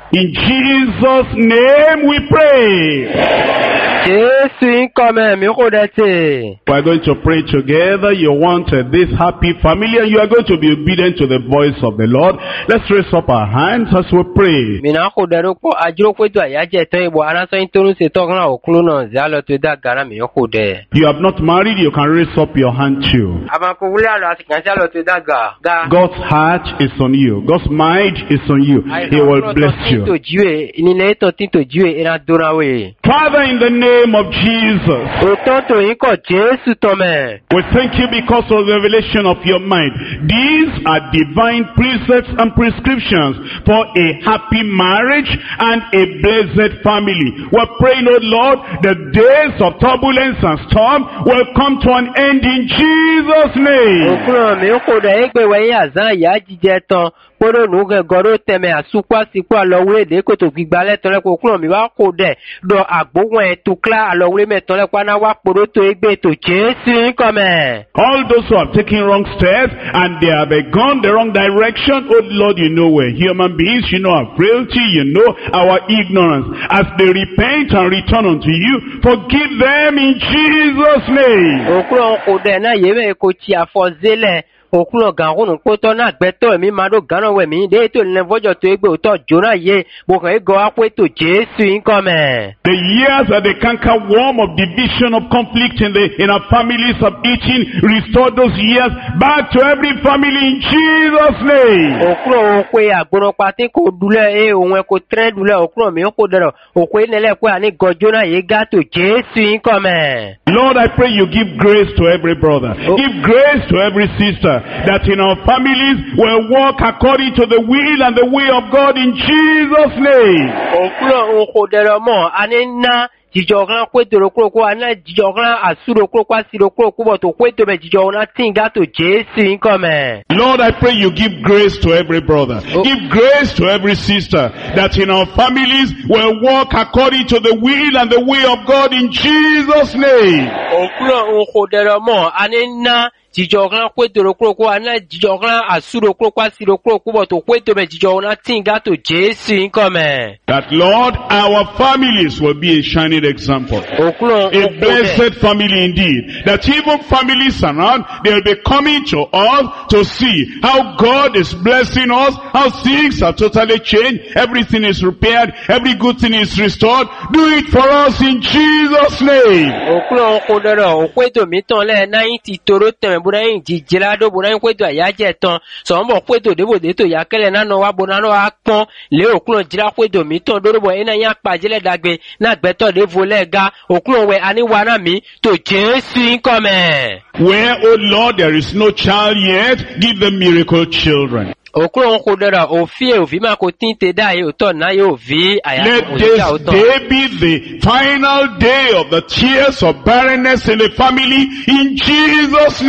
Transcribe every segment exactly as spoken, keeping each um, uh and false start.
In Jesus' name we pray. Jésus comme mirodete. We are going to pray together. You want uh, this happy family and you are going to be obedient to the voice of the Lord. Let's raise up our hands as we pray. Mina kodero ko ajiro kwetu ayaje to ibo anaso intonu se to kan okulu na zalo to da gara mi kode. You have not married, you can raise up your hand too. Aba ko wuli ala kan zalo to da ga. God's heart is on you. God's mind is on you. He will bless you. To jiwe ni ne to tinto jiwe ina dora we. Father, in the name of Jesus, Otonto iko Jesu tome. we thank you because of the revelation of your mind. These are divine precepts and prescriptions for a happy marriage and a blessed family. We're praying, oh Lord, the days of turbulence and storm will come to an end in Jesus' name. Okuro mi ko de egbe we ya zan ya jije tan. Poro nu ge goro teme asukwa sikwa lowe de ko to gbigbale tole ko okuro mi wa ko de do agbogun e tukla alowe me tole kwa na wa poro to egbe to Jesu come. All those who have taken wrong steps and they have gone the wrong direction, oh Lord, you know we're human beings, you know our frailty, you know our ignorance. As they repent and return unto you, forgive them in Jesus' name. Okuro ko de na yeme ko ti afozele. Okulo ganrun poto na gbeto mi ma do ganan we mi de to le vojo to egbe o to jona ye bo kan go apo to Jesu income. The years that the canker worm of division, of conflict in the in our families, of eating, restore those years back to every family in Jesus' name. Okulo o pe agboro pati ko dule e ohun e ko tre dule okulo mi ko dero o pe nele pe ani go jona ye ga to Jesu income. Lord, I pray you give grace to every brother, oh. Give grace to every sister, that in our families will walk according to the will and the way of God in Jesus' name. Okulo o ko dero mo ani na jijogran kwetoro kroko ana jijogran asuro kroko asiro kroko bo to kwetoro jijogran tinga to Jesu income. Lord, I pray you give grace to every brother, oh. Give grace to every sister, that in our families will walk according to the will and the way of God in Jesus' name. Okulo o ko dero mo ani na jijogran kwetoro kroko ana jijogran asuro kroko asiro kroko bo to kwetoro jijogran tinga to Jesu income. That Lord, our families will be a shining example, a blessed family indeed, that even families around, they'll be coming to us to see how God is blessing us, how things are totally changed, everything is repaired, every good thing is restored. Do it for us in Jesus' name. Burain jijilado burain kweto ayaje ton so mbo kweto debo de to yakele na no wa bonano akpon le okulo jira kweto mi ton dorobo ina yan pajele dagbe na gbeto de volega okulo we ani wana mi to Jesu income. Where, oh Lord, there is no child yet, give them miracle children. Let this day be the final day of the tears of barrenness in the family in Jesus'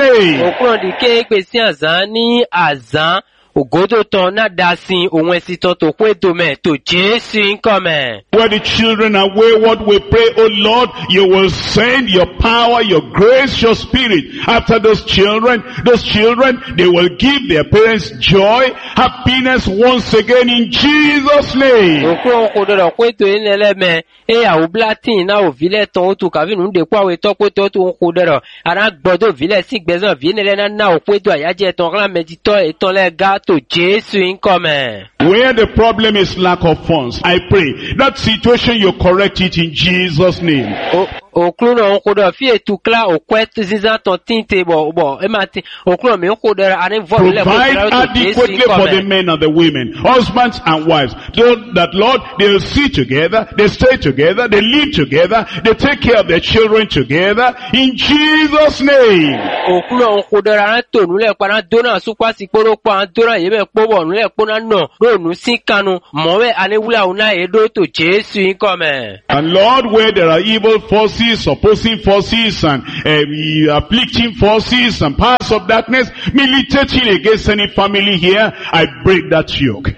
name. Ogodo ton na dasin ohun esito to kweto me to Jesu income. Where the children are wayward, we pray, oh Lord, you will send your power, your grace, your spirit after those children. Those children, they will give their parents joy, happiness once again in Jesus' name. Okuro ogodo kweto enele me e a oblatin na o vile ton o tu kavinu de kwa we to kweto to ogodo ara gbodo vile si gbezan vienele na na o kweto ayaje ton ran medito e ton le ga to Jesu income. Where the problem is lack of funds, I pray that situation you correct it in Jesus' name. Okluno okodo fi etukla okwet ziza ton tinte bo bo emati okluno mi okodo ani vo le provide adequately for the men and the women, husbands and wives, so that Lord, they'll sit together, they stay together, they live together, they take care of their children together in Jesus' name. Okluno okodo ran to nule para dona supwa sikoro pa dona yebe pobo nule pona no no nu sikanu mowe ani wula una edo to Jesu income. And Lord, where there are evil forces, opposing forces and uh, afflicting forces and powers of darkness militating against any family here, I break that yoke.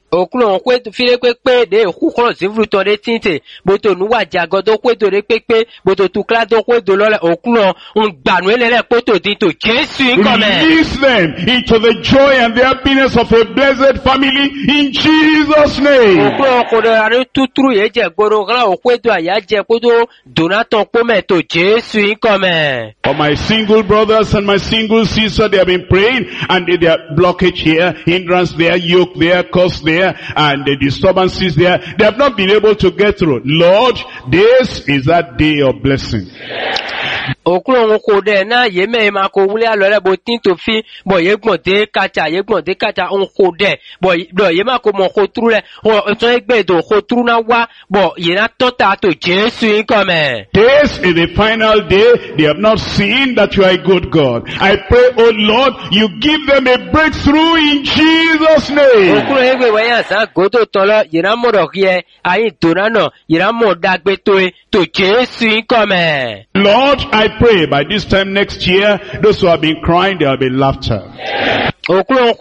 Okulo kwetu file kwepe de kukulo zivru to de tinte boto nuwa jagodo kweto de pepe boto tukla do kweto lole okulo ungbanu elele kweto dinto Jesu inkome. Release them into the joy and the happiness of a blessed family in Jesus' name. Okulo kode are tuturu yeje gboro kala okweto ayaje kweto donaton pome to Jesu inkome. For my single brothers and my single sister, they have been praying and they are blockage here, hindrance there, yoke there, curse there, and the disturbances there. They have not been able to get through. Lord, this is that day of blessing. Okulo kode na yeme ma ko wule alore bo tinto fi bo yegbon de kacha yegbon de kacha on kode bo do yema ko mo ko trule o so egbe do ko tru na wa bo yena tota to Jesu inkome. This is the final day. They have not seen that you are a good God. I pray, oh Lord, you give them a breakthrough in Jesus' name. Okulo egbe waya sa godo tolo yena mo ro kie ayi donano yena mo dagbe to to Jesu inkome. Lord, I pray by this time next year, those who have been crying, there will be laughter. There will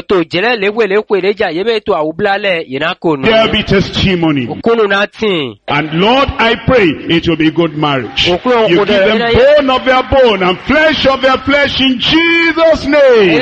be testimony. And Lord, I pray it will be good marriage. You give them bone of their bone and flesh of their flesh in Jesus' name.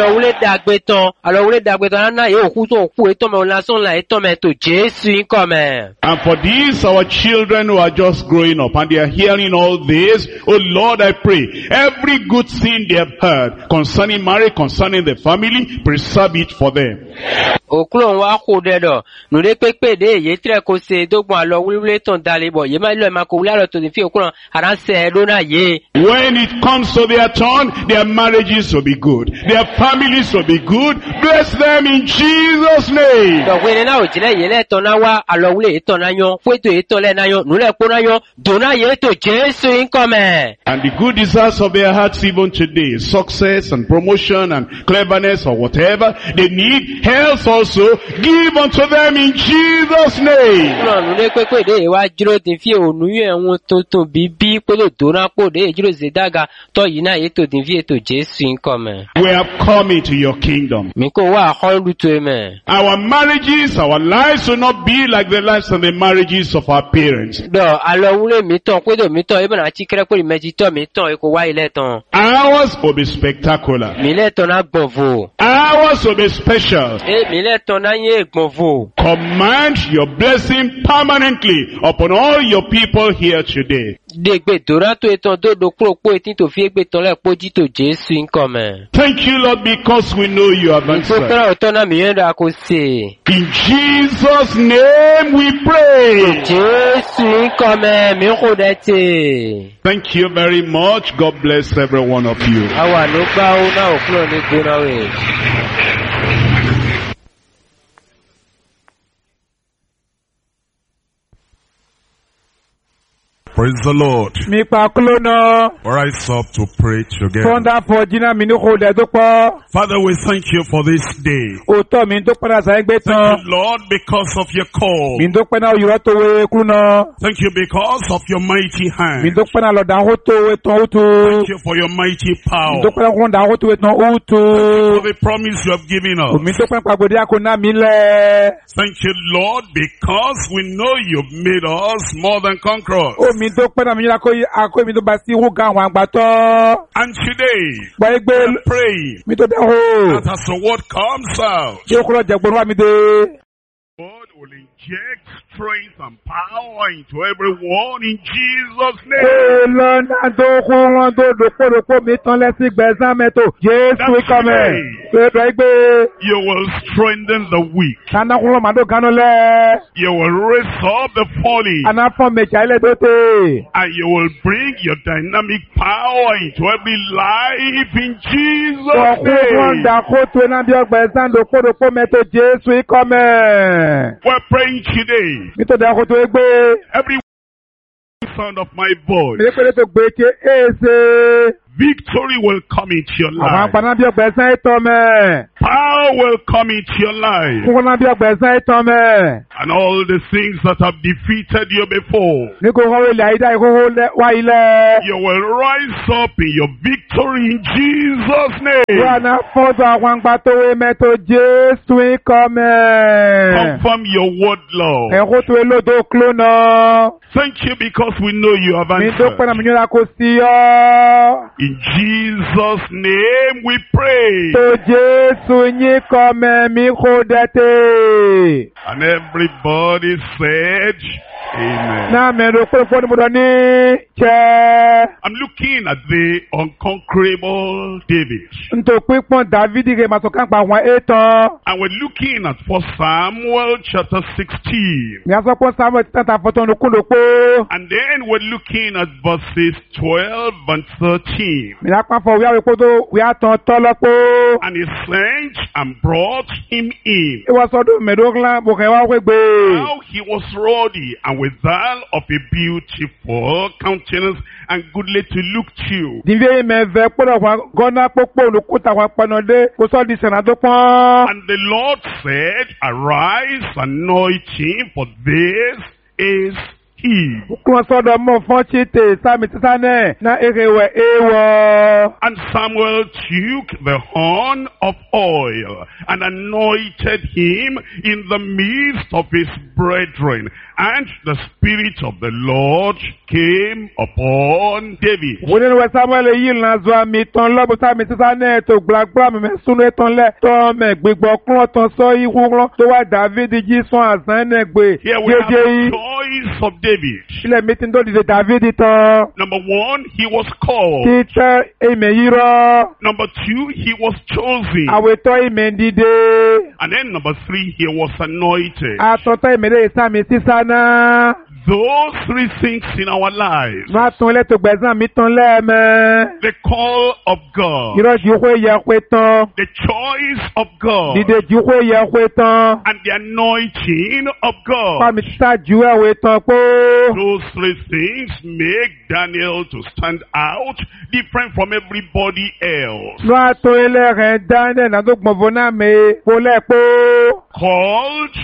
And for these, our children who are just growing up and they are hearing all this, oh Lord, I pray every good thing they have heard concerning marriage, concerning the family, preserve it for them. Okulo wa ko dedo no de pepe de ye tre ko se dogbon alo wule ton dalebo ye ma lo ma ko wule alo to fi okulo aran se do na ye. When it comes to their turn, their marriages will be good, their families will be good. Bless them in Jesus' name. Do we na o jile ye le ton na wa alo wule ton na yon fweto e ton le na yon no le ko na yon do na ye to Jesu inkome. And the good desires of their hearts even today, success and promotion and cleverness or whatever they need, health also, give unto them in Jesus' name. We have come into your kingdom. Our marriages, our lives will not be like the lives and the marriages of our parents. Ours will be spectacular. Ours will be special. Command your blessing permanently upon all your people here today. Thank you, Lord, because we know you have answered. In Jesus' name we pray. Thank you very much. God bless every one of you. Praise the Lord. Rise up to pray together. Father, we thank you for this day. Thank you, Lord, because of your call. Thank you because of your mighty hand. Thank you for your mighty power. Thank you for the promise you have given us. Thank you, Lord, because we know you've made us more than conquerors. And today, we pray that as the word comes out, God will inject strength and power into everyone in Jesus' name. That's right. You will strengthen the weak. You will raise up the fallen. And you will bring your dynamic power into every life in Jesus' name. We're praying today. Every sound of my voice, victory will come into your life. Power will come into your life. Kúkúná bí ọgbẹ̀sán ìtàn mẹ́. And all the things that have defeated you before. Ní kò wọ́n ilẹ̀ àyídá ìkókó wá ilẹ̀. You will rise up in your victory in Jesus' name. Wọ́n á fọ́dọ̀ àwọn àgbà tó wé mẹ́tò Jésù ikọ̀ mẹ́. Confirm your word, Lord. Ẹ̀kọ́ tó lódò klónà. Thank you because we know you have Mi tó pẹ́ náà answered. mi yóò kó sí ọ́. In Jesus' name we pray. Tó Jésù yín kọ́ mẹ́ mi kó dẹ́tẹ̀. And everybody said, Amen. Náà mẹ́rin pé fún mi lọ ní jẹ́. I'm looking at the unconquerable David. Ntò pípọ́n Dávidi rẹ̀ máa sọ̀kan pa àwọn ètò. And we're looking at First Samuel chapter sixteen. Mi á sọ pé Samuel ti tẹ́ta fọ́tọ́ ní kúndò pé. And then we're looking at verses twelve and thirteen. Mi á pa fọ wíwá wípé tó wíwá tán tọ́lọ́ pé. And he sent and brought him in. Ìwọ sọdún mẹ́dọ́gbọ̀n bùkẹ́ wá wé gbé. How he was ruddy and withal of a beautiful countenance and goodly to look to. Dìbí mẹ́fẹ́ pọ́nà wọn gọ́nà pópó olùkúta wọn pẹnudé kó sọ́ di sẹ̀nà tó pọ́n. And the Lord said, Arise, anoint him, for this is he. Kí wọ́n sọ́dọ̀ mọ́ fọ́n tí tè sámi títà náà ná èrè wẹ̀ éwọ̀. And Samuel took the horn of oil and anointed him in the midst of his brethren. And the Spirit of the Lord came upon David. Wọ́n nínú wẹ̀ Samuel yìí lọ́nà zọ àmì tán lọ́bù sámi títà náà tó gbàgbọ́ àmì mẹ́ súnú ẹ̀tàn lẹ̀ tó mẹ́ gbígbọ́ kúrọ̀ tán sọ ihun rán tó wá Dávidi jí sún àzán náà gbé Here we have jẹjẹ the yìí. choice of David. Ilẹ̀ mi ti ń tó dìde Dávidi tán. Number one, he was called. Títẹ́ ìmẹ̀ yìí rọ. Number two, he was chosen. Àwẹ̀tọ́ ìmẹ̀ dìde. And then number three, he was anointed. Àtọ̀tọ̀ ìmẹ̀ lè sámi sísá náà. Those three things in our lives, Má tún lẹ́ tó gbẹ̀sán mi tán lẹ́ẹ̀mẹ́. the call of God, Ìrọ̀jì kó yẹ pé tán. the choice of God, Dìde jù kó yẹ pé tán. and the anointing of God. Pàmì títà jù ẹ̀wẹ̀ tán pé. Those three things make Daniel to stand out different from everybody else. Lọ́ àtọ́ ilé rẹ̀ dáná náà tó gbọ̀nfọ̀ náà mi kó lẹ́ pé. Called,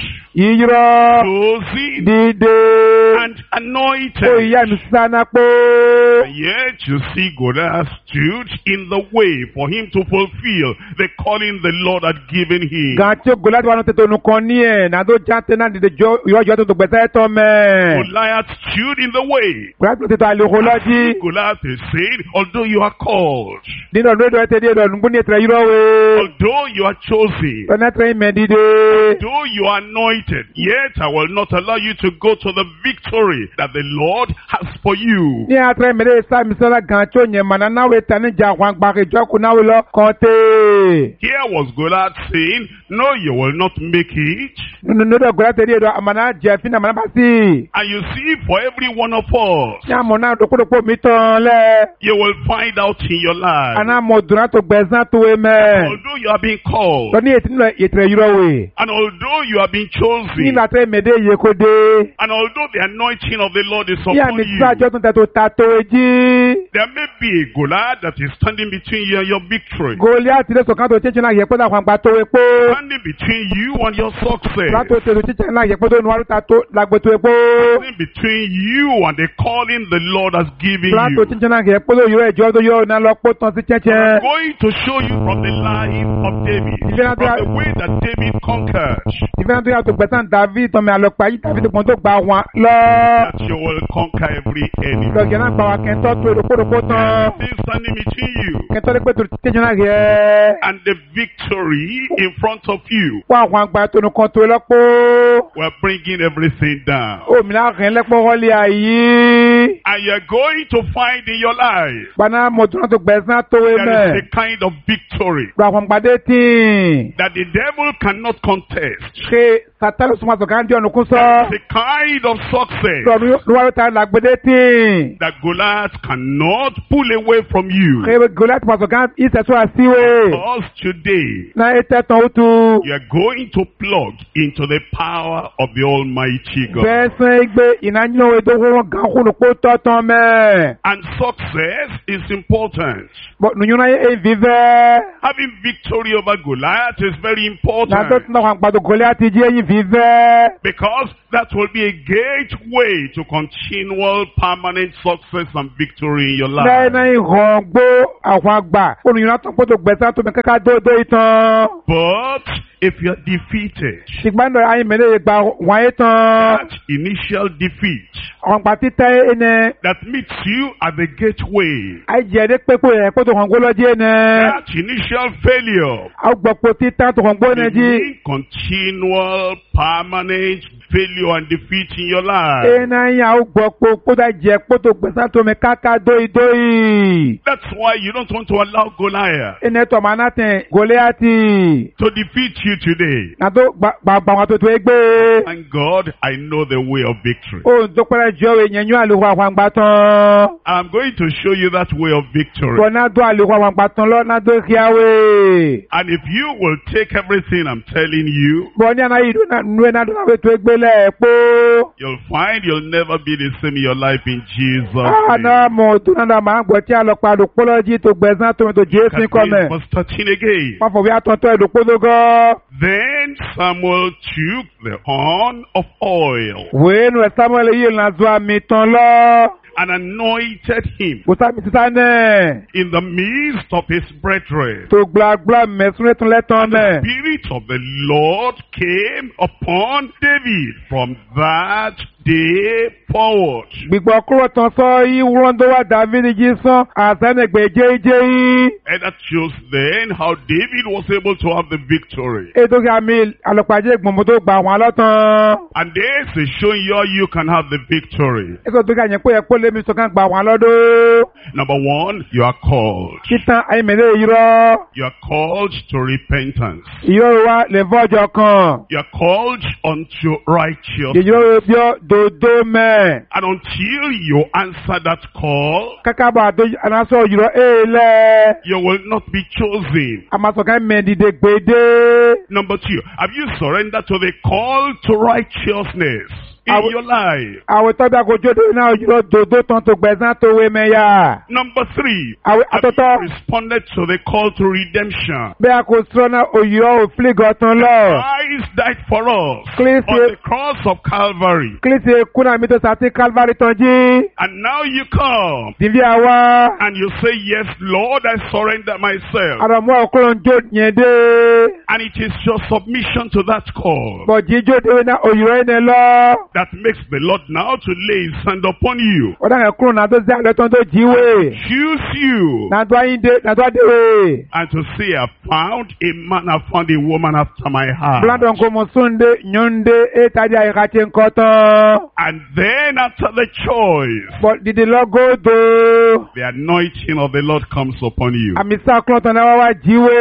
Ìrọ̀ chosen, dìde. and anointed. Kó ìyá mi sísá náà pé. And yet you see Goliath stood in the way for him to fulfill the calling the Lord had given him. Gan tí o gòlá tí wọ́n ti tó nukọ ní ẹ̀ náà tó jáde náà dìde jọ ìrọ̀jọ́ tó tó gbẹ̀sẹ̀ tán mẹ́. Goliath stood in the way. Gòlá tó ti tó àlèkò lọ́jí. Goliath is saying, although you are called, Nínú ọdún èdè ẹ̀tẹ̀ díẹ̀ lọ́dún gbóni ètò ìrọ̀ wẹ̀. although you are chosen, Lọ́nà tẹ̀ ìmẹ̀ dìde. though you are anointed, yet I will not allow you to go to the victory that the Lord has for you. Ní àtẹ̀rẹ̀ mẹ́lẹ̀ sáàmì sọ́lá gan tí ó yẹn mọ̀nà náà wẹ̀ tẹ̀ níjà àwọn àgbàkè ìjọ́kù náà wẹ̀ lọ kàn tẹ̀. Here was Goliath saying, no, you will not make it. Nínú nínú gòlá tẹ̀ díẹ̀ dọ̀ àmàna jẹ́ fínà àmàna bá sí. And you see, for every one of us, Ní àmọ̀ náà dòkódòkó mi tán lẹ̀. you will find out in your life, Àná àmọ̀ dùnà tó gbẹ̀sán tó wẹ̀ mẹ́. although you are being called, Lọ́ní ètí nílò ètò ìrọ̀ wẹ̀. and although you are being chosen, Nínú àtẹ̀rẹ̀ mẹ́lẹ̀ yẹ kó dé. and although the anointing of the Lord is Ní upon àmì you, sáájọ́ tó tẹ̀ tó ta tó jí. there may be a Goliath that is standing between you and your victory, Goliath lè sọ̀kan tó tẹ́tẹ́ náà yẹ pé àwọn àgbà tó wẹ̀ pé. standing between you and your success, Látò tẹ̀lé tẹ́tẹ́ náà yẹ pé tó nu àrùtà tó lágbè tó wẹ̀ pé. standing between you and the calling the Lord has given Látò you. tẹ́tẹ́ náà yẹ pé tó yọ ẹ̀jọ́ tó yọ ọ̀nà lọ pọ̀ tán sí I'm tẹ́tẹ́. going to show you from the life of David, from the way that David conquered, Ìfẹ́ náà tó yà tó gbẹ̀sán David tọ́mi àlọ́pàá yìí David kan tó gba wọn lọ. that you will conquer every enemy. Lọ́gẹ̀ náà gba wa kẹ́ńtọ́ tó èròkórókó tán. Things standing between you Kẹ́ńtọ́ lé pé tó tẹ́tẹ́ náà yẹ. and the victory in front of you. Wọ́n àwọn àgbà tó nìkan tó lọ́pọ̀. We're bringing everything down. Òmìnira rẹ̀ lẹ́pọ̀ wọlé àyè. And you're going to find in your life Gbaná mọ̀tún tó gbẹ̀sán tó wẹ̀ there mẹ́. is a kind of victory Gba àwọn àgbàdé tì. that the devil cannot contest. Ṣé Sátánì súnmọ́ sọ̀kan dí ọ̀nà kún sọ? The kind of success Lọ́dún ló ta làgbédé tì. that Goliath cannot pull away from you. Ṣé Goliath máa sọ̀kan ìṣẹ̀tún àṣìwé? Because today Náà ètè tán ó tu. you are going to plug into the power of the Almighty God. Bẹ́ẹ̀ sẹ́ gbé ìnáyẹ̀wò ìdókòwò gan kúnnù kó tọ́ tán mẹ́. And success is important. Bọ̀ nùyúnà yẹ vivẹ́. Having victory over Goliath is very important. Nàdó tún náà gbàdọ̀ Goliath jẹ́ yín vivẹ́. Because that will be a gateway to continual permanent success and victory in your life. Lẹ́yìn náà ìhàn gbó àwọn àgbà. Olùyúnà tán gbọ́dọ̀ gbẹ̀sán tó mi kẹ́kẹ́ dódó ìtàn. But if you are defeated, Ṣùgbọ́n náà ayé mẹ́lẹ́ ìgbà wọ̀nyí tán. that initial defeat Àwọn àgbà títẹ́ ẹnẹ. that meets you at the gateway, Ayé jẹ́ ẹdẹ pépé yẹn kó tó hàn gbó lọ́jọ́ ẹnẹ. that initial failure, Àwọn gbọ̀pọ̀ títà tó hàn gbó ẹnẹ jí. mean continual permanent failure and defeat in your life. Ẹnà yẹn àwọn gbọ̀pọ̀ kó tó jẹ́ kó tó gbẹ̀sán tó mi káká dóyí dóyí. That's why you don't want to allow Goliath Ẹnẹ tó máa náà tẹ̀ Goliathi. to defeat you today. Nàdó gbàgbà wọn tó tó ẹgbẹ́. Thank God I know the way of victory. Ó ń tó pẹ́rẹ́ jọ èèyàn yún àlùkò àwọn àgbà tán. I'm going to show you that way of victory. Bọ̀ náà dó àlùkò àwọn àgbà tán lọ náà dó kíáwé. And if you will take everything I'm telling you, Bọ̀ ní àná yìí nú ẹ̀ náà dó náà tó ẹgbẹ́ lẹ́ẹ̀pọ̀. you'll find you'll never be the same in your life in Jesus' Àná name. mọ̀ tó náà máa ń gbọ́ tí a lọ padà pọ́lọ́jì tó gbẹ̀sán tó mi tó Jésù Can kọ́ mẹ́. read verse thirteen again. Wọ́n fọwọ́ àtọ̀tọ̀ ẹ̀dùnkpọ́dọ́gọ́. Then Samuel took the horn of oil Wèé nu ẹ̀ Samuel yìí lọ́nà zọ́ àmì tán lọ. and anointed him Kò sábì sísá náà. in the midst of his brethren. Tó gbàgbà mẹ́sùn tún lẹ́tàn And the mẹ́. Spirit of the Lord came upon David from that day forward. Gbígbọ́ kúrò tán sọ yí wúrọ́n tó wà Dávidi jí sán àtẹnẹgbẹ̀ jẹ́jẹ́ yí. And that shows then how David was able to have the victory. Ètò kí àmì àlọ́pàá gbọ̀ngbọ̀n tó gbà wọ́n lọ́tàn. And this is showing you how you can have the victory. Ètò tó kí àyẹ̀kọ́ yẹ kó lémi sọ̀kan gbà wọ́n lọ́dọ̀. Number one, you are called. Títàn ayémẹ̀lẹ́ irọ́. You are called to repentance. Ìyọ́rò wa lè fọ́jọ́ kan. You are called unto righteousness. Ìyọ́rò bíọ́ dodo mẹ́. And until you answer that call, Kákábọ̀ àdó anásọ̀ ìrọ̀ èèlẹ̀. you will not be chosen. Àmàsọ̀kan mẹ́dìdè gbèdé. Number two, have you surrendered to the call to righteousness in I will- your life? Àwẹ̀ tọ́jú àgójó náà ìrọ̀ dodo tán tó gbẹ̀sán tó wé mẹ́yà. Number three, Àwẹ̀ have àtọ́tọ́. you responded to the call to redemption? Bí a kò sọ́nà òyìnbó òfìlígọ̀ tán lọ. Christ died for us Christ- on the cross of Calvary. Kílísì kúnà mi tó sàtí Calvary tán jí. And now you come Dìbí àwa. and you say, yes, Lord, I surrender myself. Àrọ̀mọ́ ọ̀kúrò ń jó yẹn dé. And it is your submission to that call Bọ̀ jíjó déwé náà òyìnbó yẹn lọ. that makes the Lord now to lay his hand upon you. Ọ̀dà yẹn kúrò náà tó sí àlẹ́ tán tó jíwé. Choose you. Nàdó ayíǹde nàdó àdéwé. And to say, I found a man, I found a woman after my heart. Blandon kò mọ̀ súnde nyónde ètàdí àyíká ń kọ́ tán. And then after the choice, Bọ̀ dìde lọ́gọ́dọ̀. the anointing of the Lord comes upon you. Àmì sáklọ̀ tán náà wá wá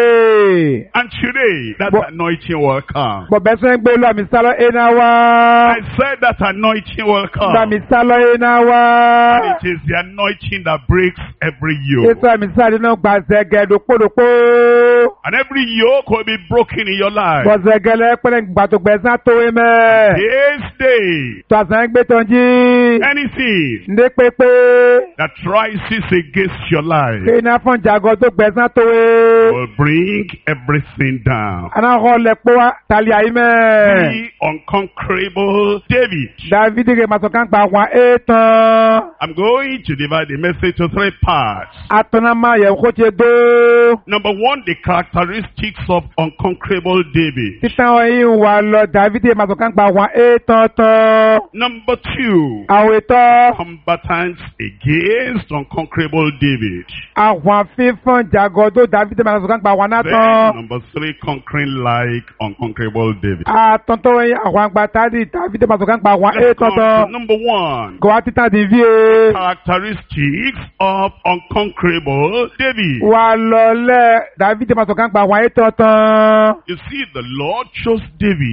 jíwé. And today, that But- anointing will come. Bọ̀ bẹ́ẹ̀ sẹ́ ń gbé lọ àmì sálọ ẹ̀nà wá. I said that anointing will come. Àmì sálọ ẹ̀nà wá. And it is the anointing that breaks every yoke. Èso àmì sálọ náà gbà zẹ̀gẹ̀ dòpódòpó. And every yoke will be broken in your life. Bọ̀ zẹ̀gẹ̀ lẹ́ pẹ́lẹ́ gbàtò gbẹ̀sán tó wé mẹ́. This day, Tó àṣà ń gbé tán jí. anything Ndé pépé. that rises against your life Kí iná fún jàgọ̀ tó gbẹ̀sán tó wé. will bring everything down. Àná họ lẹ̀ pọ́ wá tàlí àyí mẹ́. The unconquerable David. Dávidi kè màsọ̀ kan gbà wọ́n é tán. I'm going to divide the message to three parts. Àtọ̀nà máa yẹ̀ kó ṣe dó. Number one, the characteristics of unconquerable David. Títàn yìí ń wà lọ Dávidi kè màsọ̀ kan gbà wọ́n é tán tán. Number two, Àwẹ̀ tán. combatants against unconquerable David. Àwọn fífọ́n jàgọ̀ tó Dávidi kè màsọ̀ kan gbà wọ́n náà Then tán. number three, conquering like unconquerable David. Àtọ̀ntọ̀ yìí àwọn àgbà tàdí Dávidi kè màsọ̀ kan gbà wọ́n é Let's tán come to tán. number one, Kò wá títà dì ví e. characteristics of unconquerable David. Wà lọ lẹ̀ Dávidi kè màsọ̀ kan gbà wọ́n é tán tán. You see, the Lord chose David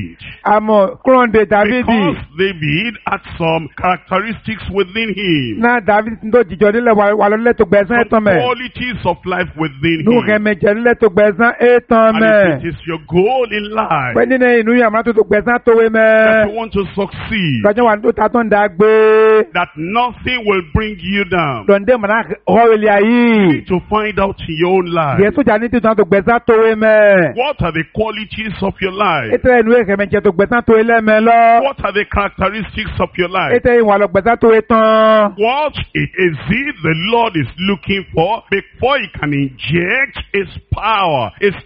Àmọ́ kúrò de Dávidi. Because David had some characteristics within him. Na Dávidi tó jìjọ nílẹ̀ wà lọ́lẹ́ tó gbẹ̀sán ẹ̀tàn Some mẹ́. qualities of life within Nú him. kẹ̀mẹ̀jẹ̀ nílẹ̀ tó gbẹ̀sán ẹ̀tàn And mẹ́. if it is your goal in life Pẹ́ nínú inú yàrá tó tó gbẹ̀sán tó wé that mẹ́. you want to succeed, Lọ́jọ́ wà tó ta tó ń da gbé. that nothing will bring you down, Lọ́ndé mọ̀nà ọ̀rẹ́lẹ̀ you ayé. need to find out in your own life. Yẹ sójà ní títàn tó gbẹ̀sán tó wé mẹ́. What are the qualities of your life? Ètò inú kẹ̀mẹ̀jẹ̀ tó gbẹ̀sán tó wé lẹ́mẹ̀ lọ. What are the characteristics of your life? Ètò ìwà lọ gbẹ̀sán tó wé tán. What is it the Lord is looking for before he can inject his power, his